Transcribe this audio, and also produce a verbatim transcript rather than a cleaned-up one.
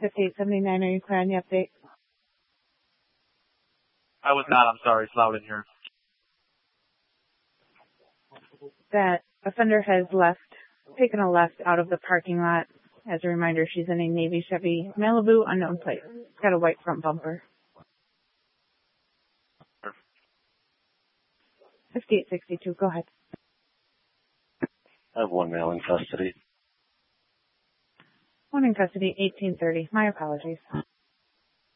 fifty-eight seventy-nine, are you clear on the update? I was not, I'm sorry, it's loud in here. That offender has left, taken a left out of the parking lot. As a reminder, she's in a Navy Chevy Malibu, unknown plate. It's got a white front bumper. fifty-eight sixty-two, go ahead. I have one male in custody. One in custody, eighteen thirty. My apologies.